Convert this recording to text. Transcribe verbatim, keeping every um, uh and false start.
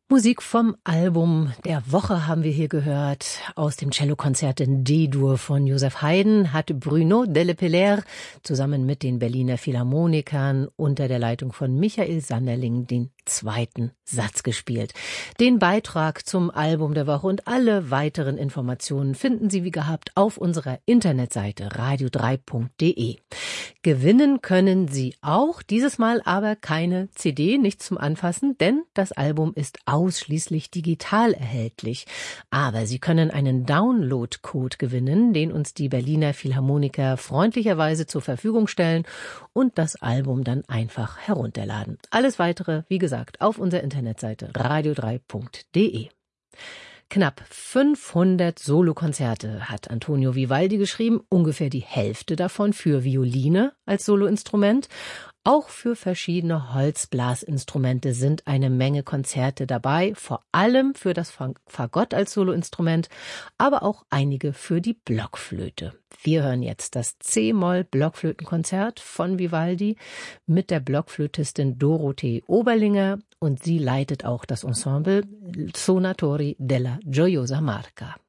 Musik vom Album der Woche haben wir hier gehört. Aus dem Cellokonzert in D-Dur von Joseph Haydn hat Bruno Delepellaire zusammen mit den Berliner Philharmonikern unter der Leitung von Michael Sanderling den zweiten Satz gespielt. Den Beitrag zum Album der Woche und alle weiteren Informationen finden Sie wie gehabt auf unserer Internetseite radio drei punkt de. Gewinnen können Sie auch, dieses Mal aber keine C D, nichts zum Anfassen, denn das Album ist ausschließlich digital erhältlich. Aber Sie können einen Download-Code gewinnen, den uns die Berliner Philharmoniker freundlicherweise zur Verfügung stellen und das Album dann einfach herunterladen. Alles Weitere, wie gesagt, auf unserer Internetseite radio drei punkt de. Knapp fünfhundert Solokonzerte hat Antonio Vivaldi geschrieben, ungefähr die Hälfte davon für Violine als Soloinstrument. Auch für verschiedene Holzblasinstrumente sind eine Menge Konzerte dabei, vor allem für das Fagott als Soloinstrument, aber auch einige für die Blockflöte. Wir hören jetzt das C-Moll-Blockflötenkonzert von Vivaldi mit der Blockflötistin Dorothee Oberlinger und sie leitet auch das Ensemble Suonatori della Gioiosa Marca.